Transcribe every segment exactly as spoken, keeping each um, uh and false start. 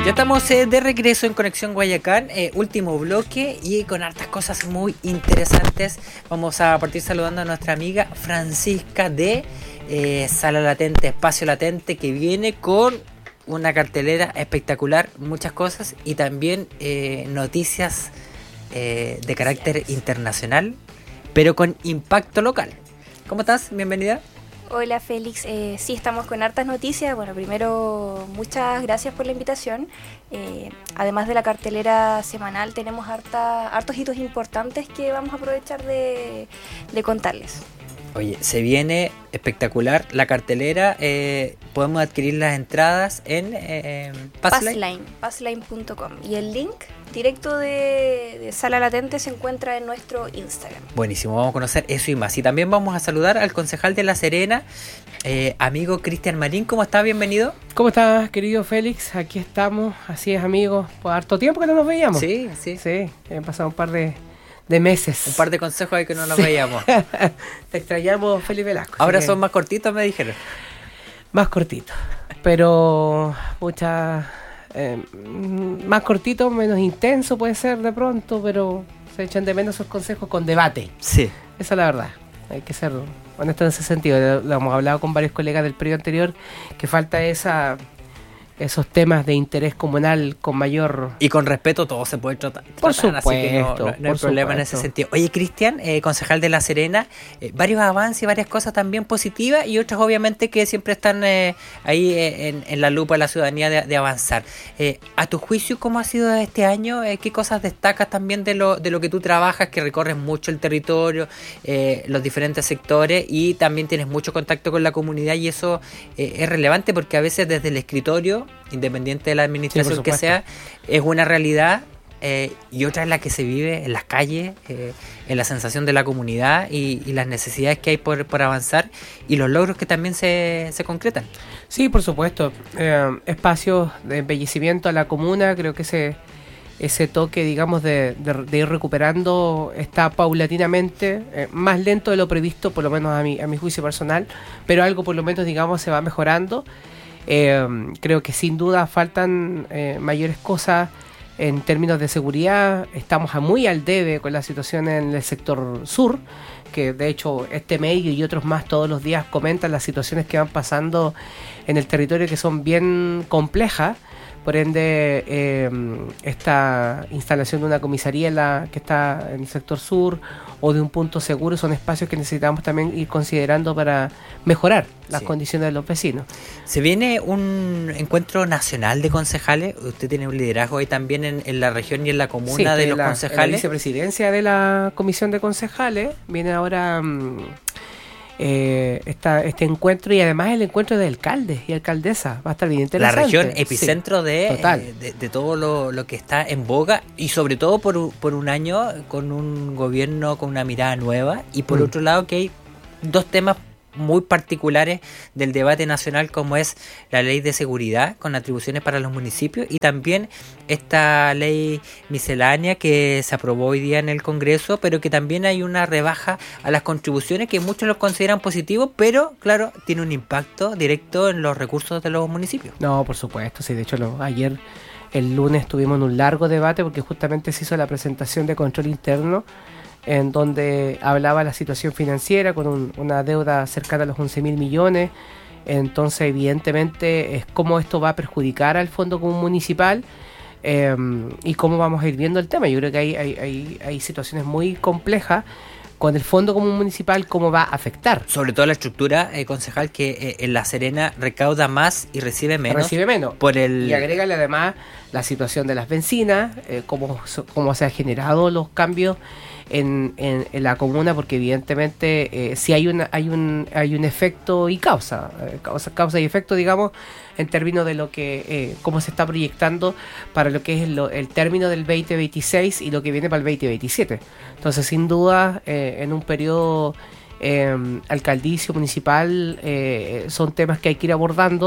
Ya estamos eh, de regreso en Conexión Guayacán, eh, último bloque y con hartas cosas muy interesantes. Vamos a partir saludando a nuestra amiga Francisca de eh, Sala Latente, Espacio Latente, que viene con una cartelera espectacular, muchas cosas y también eh, noticias eh, de carácter internacional, pero con impacto local. ¿Cómo estás? Bienvenida. Hola Félix, eh, sí, estamos con hartas noticias. Bueno, primero muchas gracias por la invitación. Eh, además de la cartelera semanal, tenemos harta, hartos hitos importantes que vamos a aprovechar de, de contarles. Oye, se viene espectacular la cartelera. Eh, podemos adquirir las entradas en eh, Passline. Passline, passline punto com. Y el link directo de, de Sala Latente se encuentra en nuestro Instagram. Buenísimo, vamos a conocer eso y más. Y también vamos a saludar al concejal de La Serena, eh, amigo Cristian Marín. ¿Cómo está? Bienvenido. ¿Cómo estás, querido Félix? Aquí estamos, así es, amigos. Por harto tiempo que no nos veíamos. Sí, sí. Sí, han pasado un par de... de meses. Un par de consejos ahí que no nos sí. veíamos. Te extrañamos, Felipe Velasco. Ahora son más cortitos, me dijeron. Más cortitos. Pero muchas... Eh, más cortito, menos intenso puede ser de pronto, pero se echan de menos esos consejos con debate. Sí. Esa es la verdad. Hay que ser honesto en ese sentido. Lo hemos hablado con varios colegas del periodo anterior, que falta esa... esos temas de interés comunal con mayor... Y con respeto todo se puede tratar. Por supuesto. Así que no, no, no hay problema en ese sentido. Oye, Cristian, eh, concejal de La Serena, eh, varios avances y varias cosas también positivas y otras obviamente que siempre están eh, ahí eh, en, en la lupa de la ciudadanía de, de avanzar. Eh, a tu juicio, ¿cómo ha sido este año? Eh, ¿Qué cosas destacas también de lo, de lo que tú trabajas, que recorres mucho el territorio, eh, los diferentes sectores y también tienes mucho contacto con la comunidad y eso eh, es relevante porque a veces desde el escritorio, independiente de la administración sí, que sea, es una realidad eh, y otra es la que se vive en las calles, eh, en la sensación de la comunidad y, y las necesidades que hay por, por avanzar y los logros que también se, se concretan. Sí, por supuesto. Eh, espacios de embellecimiento a la comuna, creo que ese, ese toque, digamos, de, de, de ir recuperando está paulatinamente, eh, más lento de lo previsto, por lo menos a mi, a mi juicio personal, pero algo por lo menos, digamos, se va mejorando. Eh, creo que sin duda faltan eh, mayores cosas en términos de seguridad. Estamos a muy al debe con la situación en el sector sur, que de hecho este medio y otros más todos los días comentan las situaciones que van pasando en el territorio que son bien complejas. Por ende, eh, esta instalación de una comisaría en la, que está en el sector sur o de un punto seguro son espacios que necesitamos también ir considerando para mejorar las sí. condiciones de los vecinos. Se viene un encuentro nacional de concejales. Usted tiene un liderazgo ahí también en, en la región y en la comuna sí, de los la, concejales. En la vicepresidencia de la comisión de concejales viene ahora... Mmm, Eh, esta, este encuentro y además el encuentro de alcaldes y alcaldesas va a estar bien interesante. La región epicentro sí, de, eh, de, de todo lo, lo que está en boga y sobre todo por, por un año con un gobierno con una mirada nueva y por mm. otro lado que hay dos temas muy particulares del debate nacional como es la ley de seguridad con atribuciones para los municipios y también esta ley miscelánea que se aprobó hoy día en el Congreso, pero que también hay una rebaja a las contribuciones que muchos los consideran positivos, pero claro, tiene un impacto directo en los recursos de los municipios. No, por supuesto, sí, de hecho lo, ayer el lunes tuvimos un largo debate porque justamente se hizo la presentación de control interno en donde hablaba la situación financiera con un, una deuda cercana a los once mil millones. Entonces, evidentemente, es cómo esto va a perjudicar al Fondo Común Municipal eh, y cómo vamos a ir viendo el tema. Yo creo que hay, hay, hay, hay situaciones muy complejas con el Fondo Común Municipal, cómo va a afectar. Sobre todo la estructura, eh, concejal, que eh, en La Serena recauda más y recibe menos. Recibe menos. Por el... Y agrégale además la situación de las bencinas, eh, cómo, cómo se han generado los cambios En, en, en la comuna, porque evidentemente eh, si hay una hay un hay un efecto y causa, eh, causa causa y efecto, digamos, en términos de lo que eh, cómo se está proyectando para lo que es el, el término del veinte veintiséis y lo que viene para el veinte veintisiete. Entonces, sin duda, eh, en un periodo eh, alcaldicio municipal eh, son temas que hay que ir abordando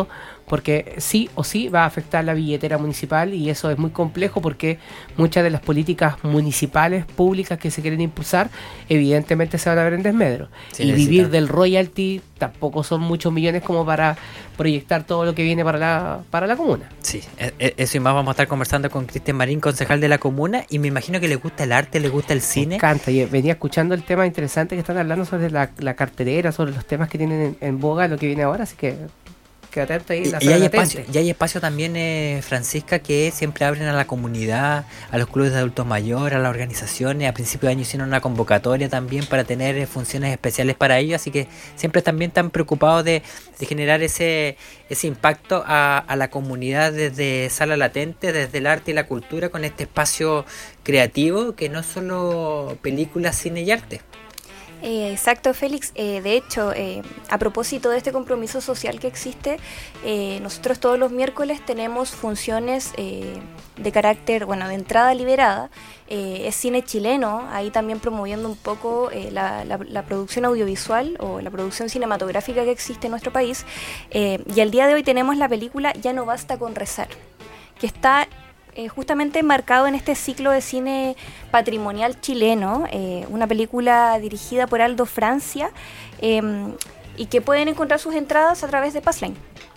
porque sí o sí va a afectar la billetera municipal, y eso es muy complejo porque muchas de las políticas municipales públicas que se quieren impulsar evidentemente se van a ver en desmedro. Sí, y necesitan. Vivir del royalty tampoco son muchos millones como para proyectar todo lo que viene para la, para la comuna. Sí, eso y más vamos a estar conversando con Cristian Marín, concejal de la comuna, y me imagino que le gusta el arte, le gusta el cine. Me encanta, y venía escuchando el tema interesante que están hablando sobre la, la cartelera, sobre los temas que tienen en, en boga, lo que viene ahora, así que quédate atento ahí. Y, y, hay espacio, y hay espacio también, eh, Francisca, que siempre abren a la comunidad, a los clubes de adultos mayores, a las organizaciones. A principio de año hicieron una convocatoria también para tener eh, funciones especiales para ellos, así que siempre también están preocupados de, de generar ese, ese impacto a, a la comunidad desde Sala Latente, desde el arte y la cultura, con este espacio creativo que no es solo películas, cine y arte. Eh, exacto, Félix. Eh, de hecho, eh, a propósito de este compromiso social que existe, eh, nosotros todos los miércoles tenemos funciones eh, de carácter, bueno, de entrada liberada. Eh, es cine chileno, ahí también promoviendo un poco eh, la, la, la producción audiovisual o la producción cinematográfica que existe en nuestro país. Eh, y el día de hoy tenemos la película Ya no basta con rezar, que está Eh, justamente marcado en este ciclo de cine patrimonial chileno, eh, una película dirigida por Aldo Francia, eh, y que pueden encontrar sus entradas a través de Passline.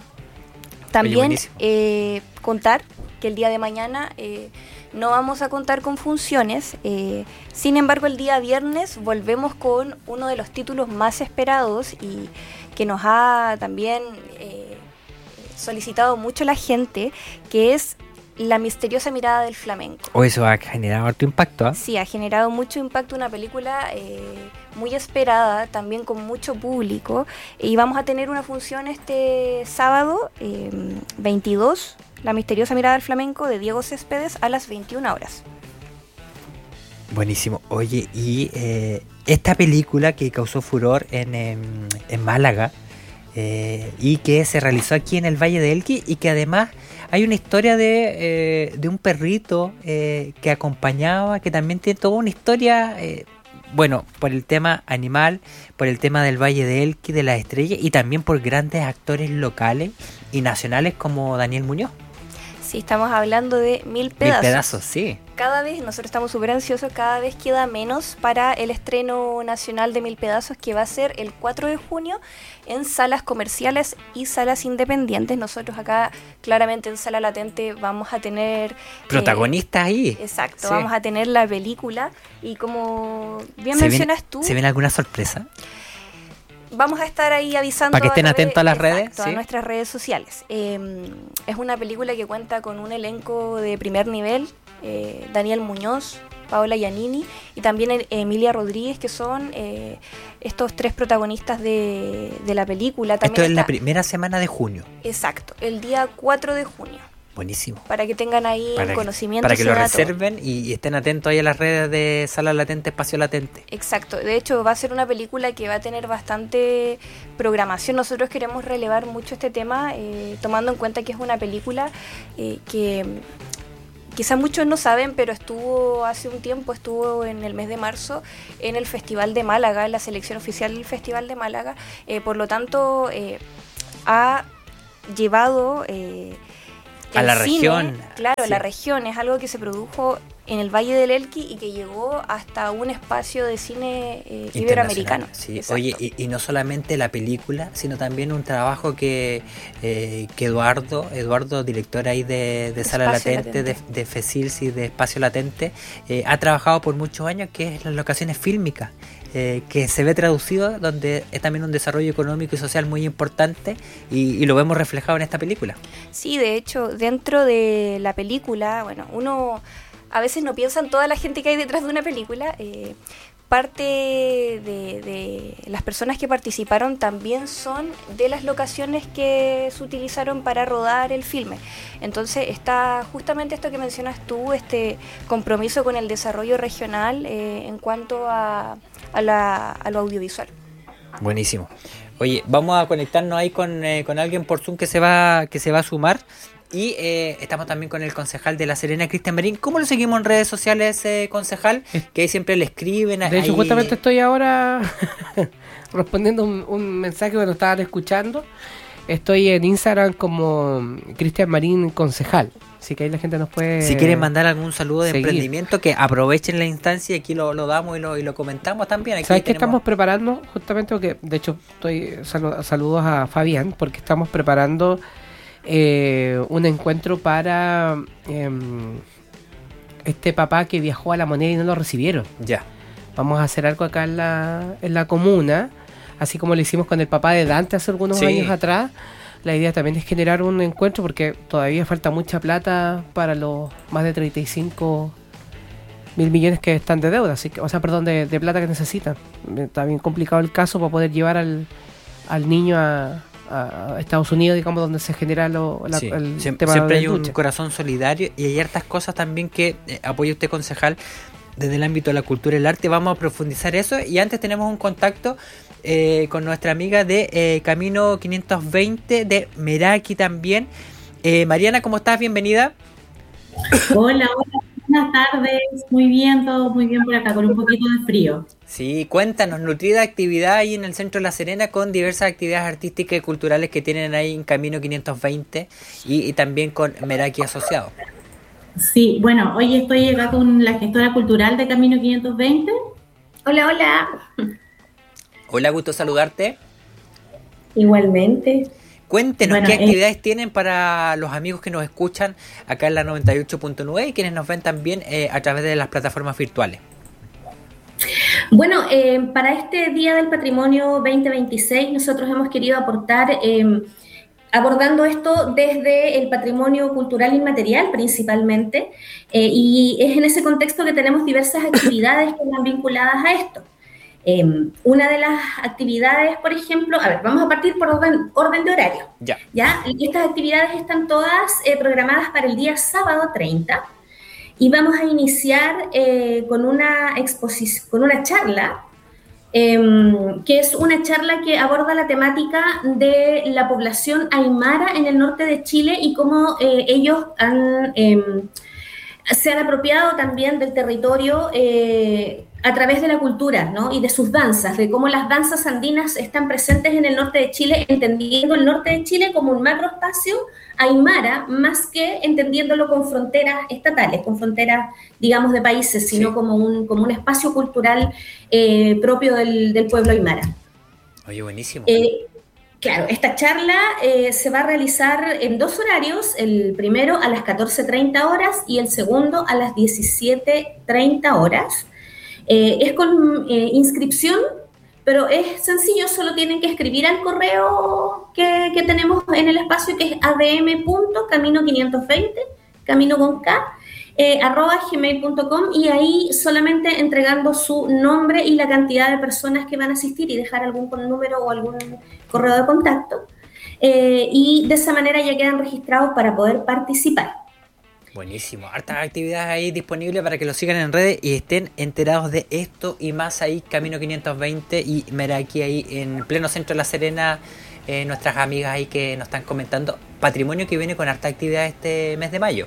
También eh, contar que el día de mañana eh, no vamos a contar con funciones, eh, sin embargo el día viernes volvemos con uno de los títulos más esperados y que nos ha también eh, solicitado mucho la gente, que es La misteriosa mirada del flamenco. O oh, eso ha generado harto impacto, ¿eh? Sí, ha generado mucho impacto, una película eh, muy esperada, también con mucho público. Y vamos a tener una función este sábado eh, veintidós, La misteriosa mirada del flamenco, de Diego Céspedes, a las veintiuna horas. Buenísimo. Oye, y eh, esta película que causó furor en, en, en Málaga, eh, y que se realizó aquí en el Valle de Elqui, y que además hay una historia de, eh, de un perrito eh, que acompañaba, que también tiene toda una historia, eh, bueno, por el tema animal, por el tema del Valle de Elqui, de las estrellas, y también por grandes actores locales y nacionales como Daniel Muñoz. Sí, estamos hablando de Mil Pedazos. Mil Pedazos, sí. Cada vez, nosotros estamos súper ansiosos, cada vez queda menos para el estreno nacional de Mil Pedazos, que va a ser el cuatro de junio en salas comerciales y salas independientes. Nosotros acá, claramente en Sala Latente, vamos a tener... protagonistas eh, ahí. Exacto, sí. Vamos a tener la película, y como bien ¿Se mencionas viene, tú... ¿Se viene alguna sorpresa? Vamos a estar ahí avisando. Para que estén atentos a las exacto, redes. A ¿sí? nuestras redes sociales. Eh, es una película que cuenta con un elenco de primer nivel. Eh, Daniel Muñoz, Paola Giannini y también Emilia Rodríguez, que son eh, estos tres protagonistas de, de la película. También Esto es está, la primera semana de junio. Exacto, el día cuatro de junio. Buenísimo. Para que tengan ahí para un que, conocimiento. Para que lo reserven y, y estén atentos ahí a las redes de Sala Latente, Espacio Latente. Exacto. De hecho, va a ser una película que va a tener bastante programación. Nosotros queremos relevar mucho este tema, eh, tomando en cuenta que es una película eh, que quizás muchos no saben, pero estuvo hace un tiempo, estuvo en el mes de marzo en el Festival de Málaga, en la selección oficial del Festival de Málaga. Eh, por lo tanto, eh, ha llevado... Eh, a la cine, región. Claro, sí. La región es algo que se produjo en el Valle del Elqui y que llegó hasta un espacio de cine eh, iberoamericano. Sí. Oye, y, y no solamente la película, sino también un trabajo que, eh, que Eduardo, Eduardo, director ahí de, de Sala Latente, Latente, de, de FECILS y de Espacio Latente, eh, ha trabajado por muchos años, que es las locaciones fílmicas. Eh, que se ve traducido, donde es también un desarrollo económico y social muy importante, y, y lo vemos reflejado en esta película. Sí, de hecho, dentro de la película, bueno, uno a veces no piensa en toda la gente que hay detrás de una película. Eh, parte de, de las personas que participaron también son de las locaciones que se utilizaron para rodar el filme. Entonces está justamente esto que mencionas tú, este compromiso con el desarrollo regional eh, en cuanto a, a, la, a lo audiovisual. Buenísimo. Oye, vamos a conectarnos ahí con, eh, con alguien por Zoom que se va, que se va a sumar. Y eh, estamos también con el concejal de La Serena, Cristian Marín. ¿Cómo lo seguimos en redes sociales, eh, concejal? Que ahí siempre le escriben. De ahí... hecho, justamente estoy ahora respondiendo un, un mensaje que nos estaban escuchando. estoy en Instagram como Cristian Marín Concejal. Así que ahí la gente nos puede... Si quieren mandar algún saludo de seguir. Emprendimiento, que aprovechen la instancia y aquí lo, lo damos y lo, y lo comentamos también. Aquí ¿Sabes qué tenemos... estamos preparando? Justamente porque, de hecho, estoy salu- saludos a Fabián, porque estamos preparando eh, un encuentro para eh, este papá que viajó a La Moneda y no lo recibieron. Ya. Vamos a hacer algo acá en la, en la comuna, así como lo hicimos con el papá de Dante hace algunos Sí. años atrás. La idea también es generar un encuentro porque todavía falta mucha plata para los más de treinta y cinco mil millones que están de deuda, así que, o sea, perdón, de, de plata que necesitan. Está bien complicado el caso para poder llevar al, al niño a, a Estados Unidos, digamos, donde se genera lo, la, Sí. el Siem- tema siempre de hay un lucha. corazón solidario y hay hartas cosas también que eh, apoya usted, concejal, desde el ámbito de la cultura y el arte. Vamos a profundizar eso, y antes tenemos un contacto eh, con nuestra amiga de eh, Camino quinientos veinte de Meraki también. eh, Mariana, ¿cómo estás? Bienvenida. Hola, hola, buenas tardes. Muy bien, todo muy bien por acá, con un poquito de frío. Sí, cuéntanos, nutrida actividad ahí en el centro de La Serena con diversas actividades artísticas y culturales que tienen ahí en Camino quinientos veinte y, y también con Meraki asociado. Sí, bueno, hoy estoy acá con la gestora cultural de Camino quinientos veinte. Hola, hola. Hola, gusto saludarte. Igualmente. Cuéntenos Bueno, qué eh, actividades tienen para los amigos que nos escuchan acá en la noventa y ocho punto nueve y quienes nos ven también eh, a través de las plataformas virtuales. Bueno, eh, para este Día del Patrimonio veinte veintiséis nosotros hemos querido aportar, eh, abordando esto desde el patrimonio cultural inmaterial principalmente, eh, y es en ese contexto que tenemos diversas actividades que van vinculadas a esto. Eh, una de las actividades, por ejemplo, a ver, vamos a partir por orden, orden de horario. Ya. ¿Ya? Estas actividades están todas eh, programadas para el día sábado treinta y vamos a iniciar eh, con una exposición, con una charla, eh, que es una charla que aborda la temática de la población aymara en el norte de Chile y cómo eh, ellos han, eh, se han apropiado también del territorio eh, a través de la cultura, ¿no? Y de sus danzas, de cómo las danzas andinas están presentes en el norte de Chile, entendiendo el norte de Chile como un macroespacio aymara, más que entendiéndolo con fronteras estatales, con fronteras, digamos, de países, sino Sí. como, un, como un espacio cultural eh, propio del, del pueblo aymara. Oye, buenísimo. Eh, Claro, esta charla eh, se va a realizar en dos horarios, el primero a las catorce treinta horas y el segundo a las diecisiete treinta horas. Eh, es con eh, inscripción, pero es sencillo, solo tienen que escribir al correo que, que tenemos en el espacio, que es adm.camino quinientos veinte, camino con K, eh, arroba gmail punto com, y ahí solamente entregando su nombre y la cantidad de personas que van a asistir y dejar algún número o algún correo de contacto, eh, y de esa manera ya quedan registrados para poder participar. Buenísimo. Hartas actividades ahí disponibles para que lo sigan en redes y estén enterados de esto y más ahí, Camino quinientos veinte y Meraki ahí en pleno centro de La Serena. Eh, nuestras amigas ahí que nos están comentando patrimonio que viene con harta actividad este mes de mayo.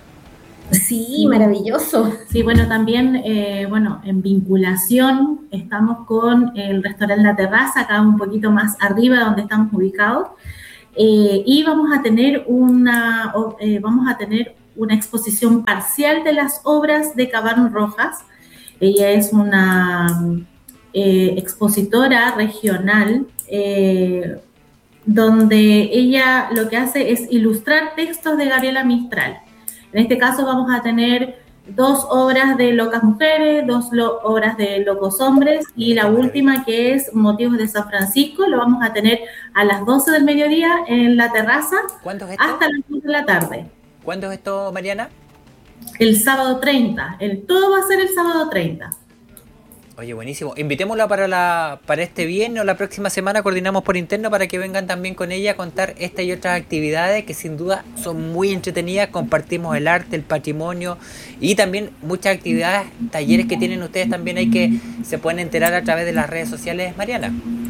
Sí, maravilloso. Sí, bueno, también, eh, bueno, en vinculación estamos con el restaurante La Terraza, acá un poquito más arriba donde estamos ubicados, eh, y vamos a tener una, eh, vamos a tener una exposición parcial de las obras de Cabarón Rojas. Ella es una eh, expositora regional, eh, donde ella lo que hace es ilustrar textos de Gabriela Mistral. En este caso vamos a tener dos obras de Locas Mujeres, dos lo- obras de Locos Hombres, y la última, que es Motivos de San Francisco, lo vamos a tener a las doce del mediodía en La Terraza ¿Cuándo es esto? hasta las dos de la tarde. ¿Cuándo es esto, Mariana? El sábado treinta, el, todo va a ser el sábado treinta. Oye, buenísimo. Invitémosla para la para este viernes o la próxima semana, coordinamos por interno para que vengan también con ella a contar estas y otras actividades que sin duda son muy entretenidas. Compartimos el arte, el patrimonio y también muchas actividades, talleres que tienen ustedes también hay que se pueden enterar a través de las redes sociales, Mariana.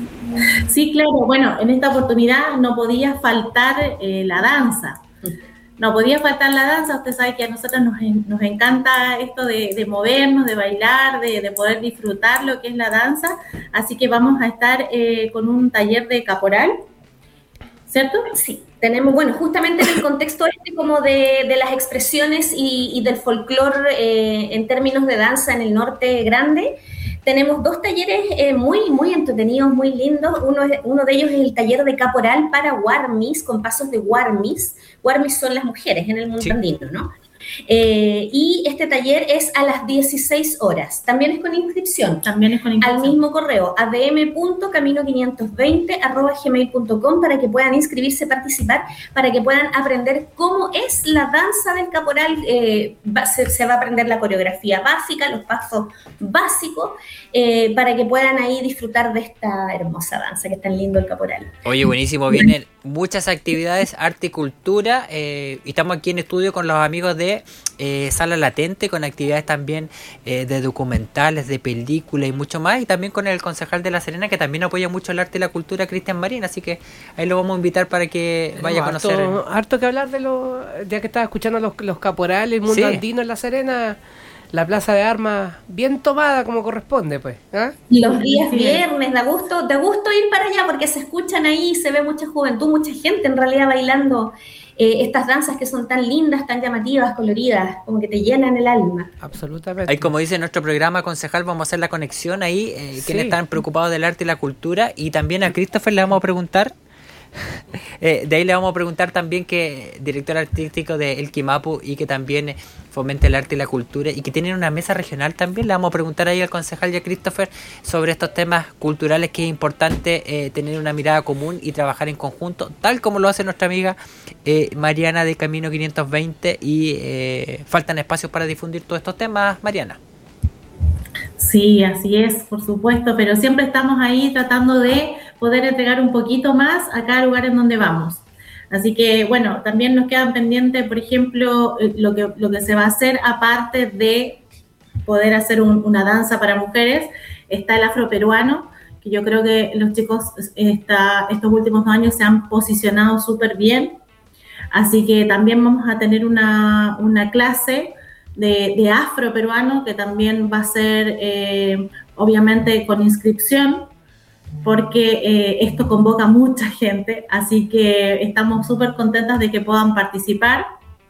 Sí, claro, bueno, en esta oportunidad no podía faltar eh, la danza. No podía faltar la danza. Usted sabe que a nosotros nos, nos encanta esto de, de movernos, de bailar, de, de poder disfrutar lo que es la danza. Así que vamos a estar eh, con un taller de caporal. ¿cierto? Sí, tenemos, bueno, justamente en el contexto este como de, de las expresiones y, y del folclore eh, en términos de danza en el norte grande, tenemos dos talleres eh, muy, muy entretenidos, muy lindos. Uno, es, uno de ellos es el taller de caporal para guarmis, con pasos de guarmis. Guarmis son las mujeres en el mundo sí. andino, ¿no? Eh, y este taller es a las dieciséis horas. También es con inscripción. También es con inscripción. Al mismo correo, a d m punto camino quinientos veinte arroba gmail punto com, para que puedan inscribirse, participar, para que puedan aprender cómo es la danza del caporal. Eh, va, se, se va a aprender la coreografía básica, los pasos básicos, eh, para que puedan ahí disfrutar de esta hermosa danza que es tan lindo el caporal. Oye, buenísimo. Vienen muchas actividades, arte y cultura. Eh, y estamos aquí en estudio con los amigos de Eh, Sala Latente, con actividades también eh, de documentales, de películas y mucho más, y también con el concejal de La Serena, que también apoya mucho el arte y la cultura, Cristian Marín, así que ahí lo vamos a invitar para que vaya no, a conocer. Harto, harto que hablar de los, ya que estaba escuchando los, los caporales, el mundo sí. andino en La Serena, la plaza de armas bien tomada como corresponde, pues. ¿eh? Los días viernes, da gusto, da gusto ir para allá porque se escuchan ahí, se ve mucha juventud, mucha gente en realidad bailando Eh, estas danzas que son tan lindas, tan llamativas, coloridas, como que te llenan el alma. Absolutamente. Ahí, como dice nuestro programa, concejal, vamos a hacer la conexión ahí, eh, sí. quienes están preocupados del arte y la cultura, y también a Christopher le vamos a preguntar, eh, de ahí le vamos a preguntar también, que director artístico de El Quimapu y que también eh, fomenta el arte y la cultura, y que tienen una mesa regional también. Le vamos a preguntar ahí al concejal y a Christopher sobre estos temas culturales, que es importante eh, tener una mirada común y trabajar en conjunto, tal como lo hace nuestra amiga eh, Mariana de Camino quinientos veinte, y eh, faltan espacios para difundir todos estos temas, Mariana. Sí, así es, por supuesto, pero siempre estamos ahí tratando de poder entregar un poquito más a cada lugar en donde vamos. Así que, bueno, también nos quedan pendientes, por ejemplo, lo que, lo que se va a hacer, aparte de poder hacer un, una danza para mujeres, está el afroperuano, que yo creo que los chicos esta, estos últimos años se han posicionado súper bien. Así que también vamos a tener una, una clase de, de afroperuano, que también va a ser, eh, obviamente, con inscripción, porque eh, esto convoca mucha gente, así que estamos súper contentas de que puedan participar.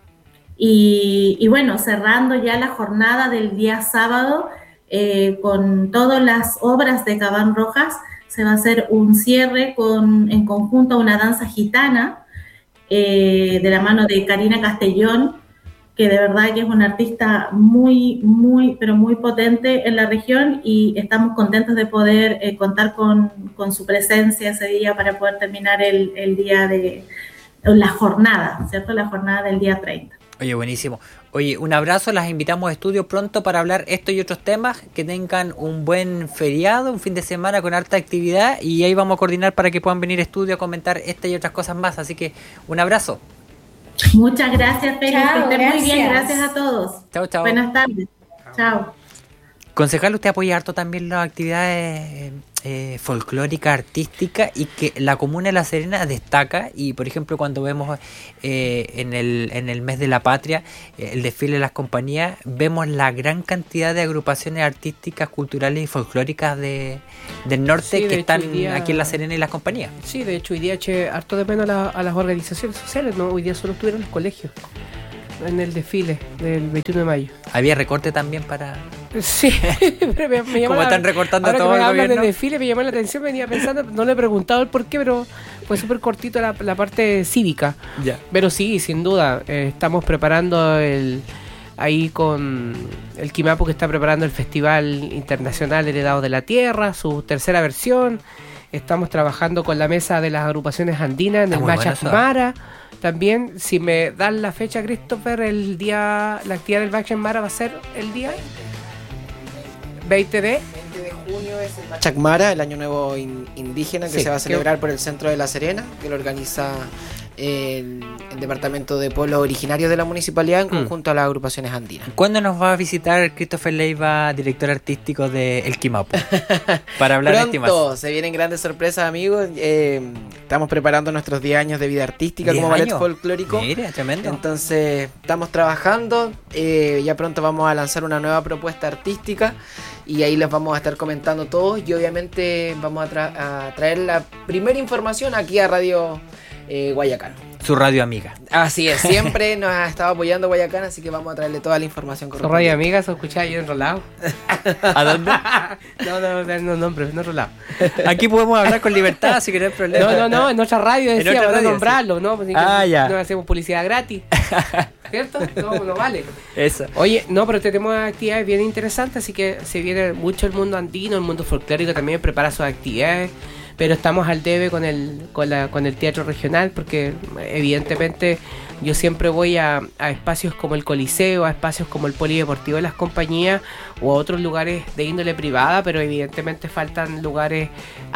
Y, y bueno, cerrando ya la jornada del día sábado, eh, con todas las obras de Cabán Rojas, se va a hacer un cierre con, en conjunto, una danza gitana, eh, de la mano de Karina Castellón, que de verdad que es una artista muy, muy, pero muy potente en la región, y estamos contentos de poder eh, contar con, con su presencia ese día para poder terminar el, el día de, la jornada, ¿cierto? La jornada del día treinta. Oye, buenísimo. Oye, un abrazo, las invitamos a estudio pronto para hablar esto y otros temas, que tengan un buen feriado, un fin de semana con harta actividad, y ahí vamos a coordinar para que puedan venir a estudio a comentar esta y otras cosas más, así que un abrazo. Muchas gracias, Félix, que estén muy bien, gracias a todos. Chao, chao. Buenas tardes. Chao. Concejal, usted apoya harto también las actividades eh, folclóricas, artísticas, y que la comuna de La Serena destaca, y por ejemplo cuando vemos eh, en, el, en el mes de la patria eh, el desfile de las compañías, vemos la gran cantidad de agrupaciones artísticas, culturales y folclóricas de, del norte, sí, que están día, aquí en La Serena y las compañías. Sí, de hecho hoy día eché harto de menos a, la, a las organizaciones sociales, ¿no? Hoy día solo estuvieron los colegios en el desfile del veintiuno de mayo. Había recorte también para... Sí, pero me, me como están recortando ahora todo que me el hablan gobierno. De desfile, me llamó la atención, venía pensando, no le he preguntado el por qué, pero fue súper cortito la, la parte cívica. Ya. Pero sí, sin duda, eh, estamos preparando el ahí con el Quimapu, que está preparando el Festival Internacional Heredado de la Tierra, su tercera versión. Estamos trabajando con la mesa de las agrupaciones andinas en el Bachak Mara. También, si me dan la fecha, Christopher, el día, la actividad del Bachak Mara va a ser el día veinte de junio es el Bachak Mara, el año nuevo in, indígena, que sí, se va a celebrar que... por el centro de La Serena, que lo organiza el, el departamento de pueblos originarios de la municipalidad en conjunto mm. a las agrupaciones andinas. ¿Cuándo nos va a visitar Christopher Leiva, director artístico de El Quimapu, para hablar Pronto, de estimación? Se vienen grandes sorpresas, amigos. Eh, estamos preparando nuestros diez años de vida artística como ballet folclórico. Mira, tremendo. Entonces estamos trabajando, eh, ya pronto vamos a lanzar una nueva propuesta artística y ahí les vamos a estar comentando todos, y obviamente vamos a, tra- a traer la primera información aquí a Radio eh, Guayacán. Su radio amiga. Así es, siempre nos ha estado apoyando Guayacán, así que vamos a traerle toda la información correcta. ¿Su radio amiga se escuchaba yo en otro lado? ¿A dónde? no, no, no, no, nombre, en otro lado. Aquí podemos hablar con libertad, así que no hay problema. No, no, no, en otra radio decía, en otra para radio, nombrarlo, sí. ¿no? Pues, ah, que ya. No hacemos publicidad gratis. ¿Cierto? No, no vale. Eso. Oye, no, pero tenemos actividades bien interesantes, así que se viene mucho el mundo andino, el mundo folclórico también prepara sus actividades. Pero estamos al debe con el con, la, con el teatro regional porque evidentemente yo siempre voy a, a espacios como el Coliseo, a espacios como el Polideportivo de las compañías o a otros lugares de índole privada, pero evidentemente faltan lugares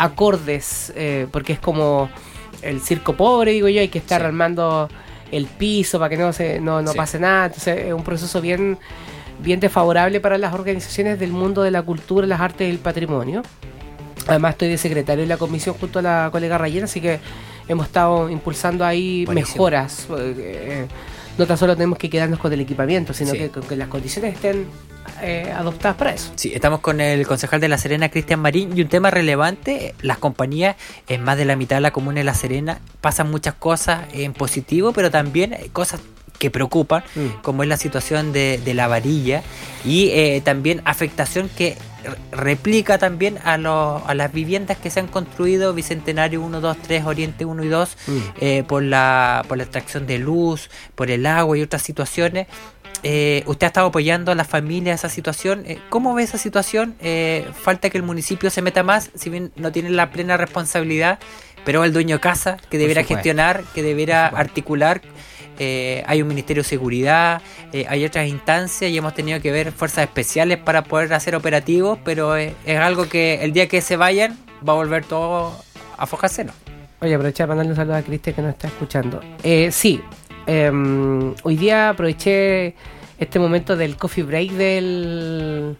acordes eh, porque es como el circo pobre, digo yo, hay que estar sí. armando el piso para que no se no, no sí. pase nada, entonces es un proceso bien, bien desfavorable para las organizaciones del mundo de la cultura, las artes y el patrimonio. Además estoy de secretario de la comisión junto a la colega Rayena, así que hemos estado impulsando ahí Buenísimo. mejoras. Eh, no tan solo tenemos que quedarnos con el equipamiento, sino sí. que, que las condiciones estén eh, adoptadas para eso. Sí, estamos con el concejal de La Serena, Cristian Marín, y un tema relevante, las compañías, en más de la mitad de la comuna de La Serena, pasan muchas cosas en positivo, pero también cosas que preocupan, mm. como es la situación de, de la varilla y eh, también afectación que replica también a, los, a las viviendas que se han construido, Bicentenario uno, dos, tres, Oriente uno y dos, mm. eh, por, la, por la extracción de luz, por el agua y otras situaciones. Eh, usted ha estado apoyando a las familias esa situación. Eh, ¿Cómo ve esa situación? Eh, falta que el municipio se meta más, si bien no tiene la plena responsabilidad, pero el dueño de casa que deberá gestionar, que deberá articular. Eh, hay un Ministerio de Seguridad, eh, hay otras instancias y hemos tenido que ver fuerzas especiales para poder hacer operativos, pero eh, es algo que el día que se vayan va a volver todo a fojárselo. Oye, aprovechar para mandarle un saludo a Cristian que nos está escuchando. Eh, sí, eh, hoy día aproveché este momento del coffee break del,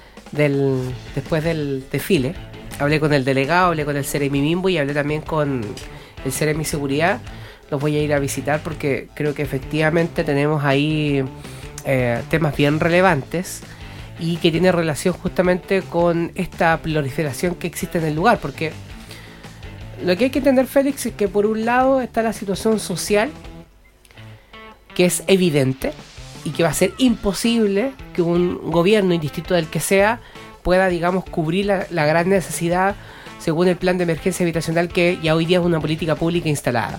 del después del desfile. Hablé con el delegado, hablé con el Seremi Mimbo y hablé también con el Seremi Seguridad. Los voy a ir a visitar porque creo que efectivamente tenemos ahí eh, temas bien relevantes y que tiene relación justamente con esta proliferación que existe en el lugar, porque lo que hay que entender, Félix, es que por un lado está la situación social, que es evidente y que va a ser imposible que un gobierno, indistinto del que sea, pueda, digamos, cubrir la, la gran necesidad según el plan de emergencia habitacional que ya hoy día es una política pública instalada.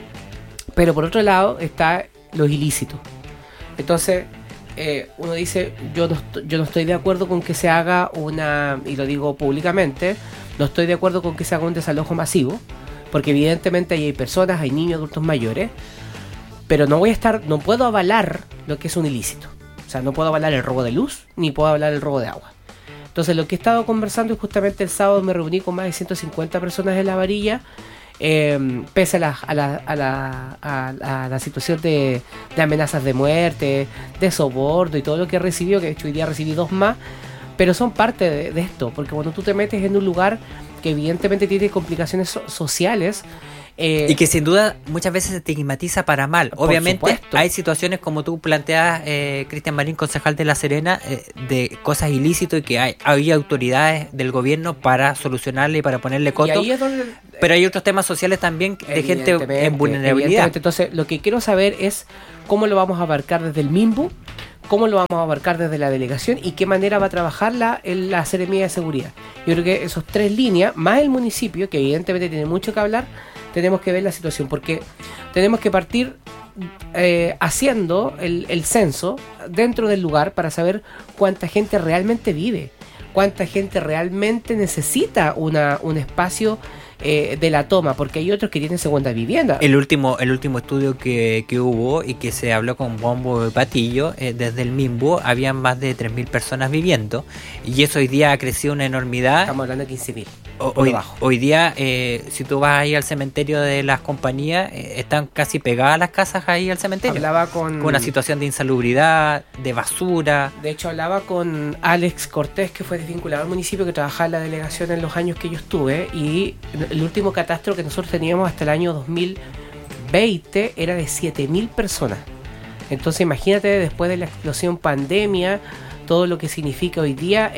Pero por otro lado está los ilícitos. Entonces eh, uno dice, yo no, estoy, yo no estoy de acuerdo con que se haga una, y lo digo públicamente, no estoy de acuerdo con que se haga un desalojo masivo, porque evidentemente ahí hay personas, hay niños, adultos mayores, pero no voy a estar, no puedo avalar lo que es un ilícito. O sea, no puedo avalar el robo de luz, ni puedo avalar el robo de agua. Entonces lo que he estado conversando es justamente el sábado me reuní con más de ciento cincuenta personas en la varilla. Eh, pese a la, a, la, a, la, a, a la situación de, de amenazas de muerte, de soborno y todo lo que he recibido, que de hecho hoy día recibí dos más, pero son parte de, de esto, porque cuando tú te metes en un lugar que evidentemente tiene complicaciones so- sociales, Eh, y que sin duda muchas veces se estigmatiza para mal. Obviamente supuesto. Hay situaciones como tú planteas, eh, Cristian Marín, concejal de La Serena, eh, de cosas ilícitas y que hay, hay autoridades del gobierno para solucionarle y para ponerle coto. Y ahí es donde, pero hay otros temas sociales también de gente en vulnerabilidad. Entonces lo que quiero saber es cómo lo vamos a abarcar desde el MIMBU, cómo lo vamos a abarcar desde la delegación y qué manera va a trabajar la, en la Seremía de Seguridad. Yo creo que esos tres líneas, más el municipio, que evidentemente tiene mucho que hablar, tenemos que ver la situación, porque tenemos que partir eh, haciendo el, el censo dentro del lugar para saber cuánta gente realmente vive, cuánta gente realmente necesita una, un espacio eh, de la toma, porque hay otros que tienen segunda vivienda. El último el último estudio que, que hubo y que se habló con bombo y patillo, eh, desde el MIMBU, habían más de tres mil personas viviendo, y eso hoy día ha crecido una enormidad. Estamos hablando de quince mil. Hoy, hoy día, eh, si tú vas ahí al cementerio de las compañías, eh, están casi pegadas las casas ahí al cementerio. Hablaba con... con una situación de insalubridad, de basura. De hecho, hablaba con Alex Cortés, que fue desvinculado al municipio, que trabajaba en la delegación en los años que yo estuve, y el último catastro que nosotros teníamos hasta el año dos mil veinte era de siete mil personas. Entonces imagínate, después de la explosión pandemia, todo lo que significa hoy día,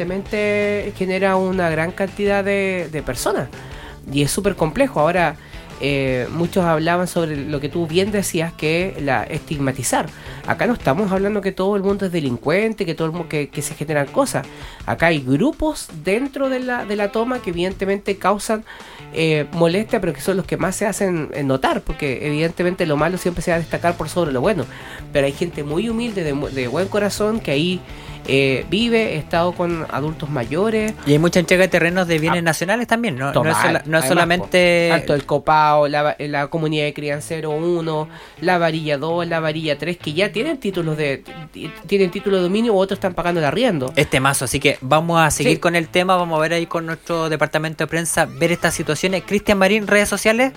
evidentemente genera una gran cantidad de, de personas y es súper complejo. Ahora, eh, muchos hablaban sobre lo que tú bien decías, que la estigmatizar. Acá no estamos hablando que todo el mundo es delincuente, que todo el mundo que, que se generan cosas. Acá hay grupos dentro de la, de la toma que evidentemente causan eh, molestia, pero que son los que más se hacen notar, porque evidentemente lo malo siempre se va a destacar por sobre lo bueno. Pero hay gente muy humilde, de, de buen corazón, que ahí eh, vive, he estado con adultos mayores. Y hay mucha entrega de terrenos de bienes ah, nacionales también, ¿no? Tomar, no es, sola, no es solamente... Alto del Copao, la, la comunidad de Criancero uno, la Varilla dos, la Varilla tres, que ya tienen títulos de tienen título de dominio, u otros están pagando el arriendo. Este mazo, así que vamos a seguir sí. con el tema, vamos a ver ahí con nuestro departamento de prensa, ver estas situaciones. Cristian Marín, redes sociales.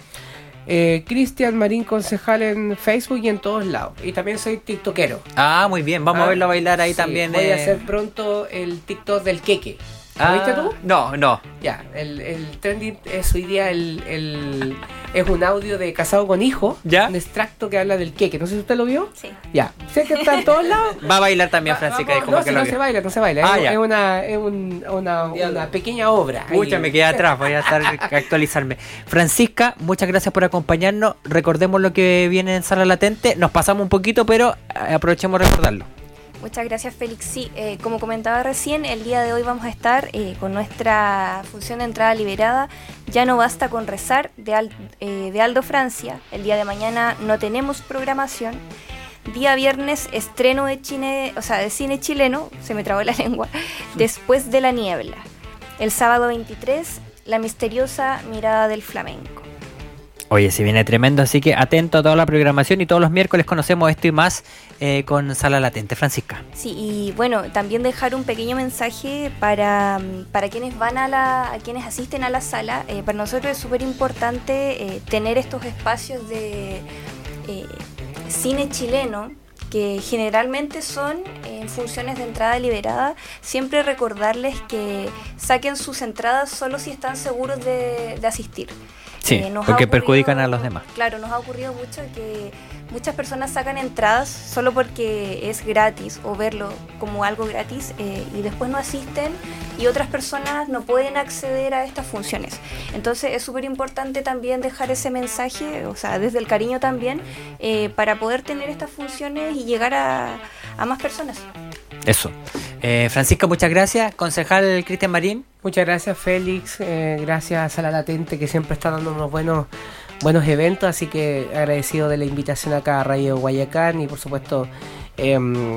Eh, Cristian Marín, concejal en Facebook y en todos lados. Y también soy tiktokero. Ah, muy bien, vamos ah, a verlo bailar ahí sí, también. Voy eh... a hacer pronto el TikTok del queque. ¿Lo ah, viste tú? No, no. Ya, el, el trending es hoy día el, el es un audio de Casado con Hijo, ¿ya? Un extracto que habla del queque. No sé si usted lo vio. Sí. Ya, sé que está en todos lados. Va a bailar también, Francisca. Va, va, no, si no se baila, no se baila. Ah, es, es una, es un, una, una pequeña obra. Mucha me quedé atrás, voy a estar a actualizarme. Francisca, muchas gracias por acompañarnos. Recordemos lo que viene en Sala Latente. Nos pasamos un poquito, pero aprovechemos de recordarlo. Muchas gracias, Félix. Sí, eh, como comentaba recién, el día de hoy vamos a estar eh, con nuestra función de entrada liberada. Ya no basta con rezar, de, Al, eh, de Aldo Francia. El día de mañana no tenemos programación. Día viernes, estreno de, chine, o sea, de cine chileno, se me trabó la lengua, Después de la niebla. El sábado veintitrés, La misteriosa mirada del flamenco. Oye, se viene tremendo, así que atento a toda la programación y todos los miércoles conocemos esto y más eh, con Sala Latente. Francisca. Sí, y bueno, también dejar un pequeño mensaje para, para quienes van a la, a quienes asisten a la sala. Eh, para nosotros es súper importante eh, tener estos espacios de eh, cine chileno, que generalmente son en funciones de entrada liberada. Siempre recordarles que saquen sus entradas solo si están seguros de, de asistir. Sí, eh, porque perjudican a los demás. Claro, nos ha ocurrido mucho que muchas personas sacan entradas solo porque es gratis o verlo como algo gratis eh, y después no asisten y otras personas no pueden acceder a estas funciones. Entonces es súper importante también dejar ese mensaje, o sea, desde el cariño también, eh, para poder tener estas funciones y llegar a, a más personas. Eso. Eh, Francisca, muchas gracias. Concejal Cristian Marín. Muchas gracias, Félix. Eh, gracias a Sala Latente, que siempre está dando unos buenos, buenos eventos. Así que agradecido de la invitación acá a Radio Guayacán. Y por supuesto, eh,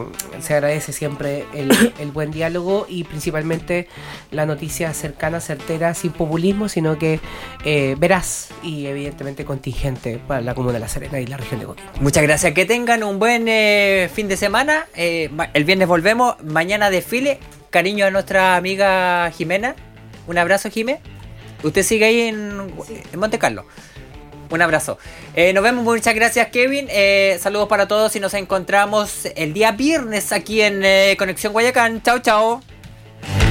se agradece siempre el, el buen diálogo y principalmente la noticia cercana, certera, sin populismo, sino que eh, veraz y evidentemente contingente para la comuna de La Serena y la región de Coquimbo. Muchas gracias. Que tengan un buen eh, fin de semana. Eh, el viernes volvemos. Mañana desfile. Cariño a nuestra amiga Jimena. Un abrazo, Jimé. Usted sigue ahí en, sí. en Monte Carlo. Un abrazo. Eh, nos vemos. Muchas gracias, Kevin. Eh, saludos para todos y nos encontramos el día viernes aquí en eh, Conexión Guayacán. Chao, chao.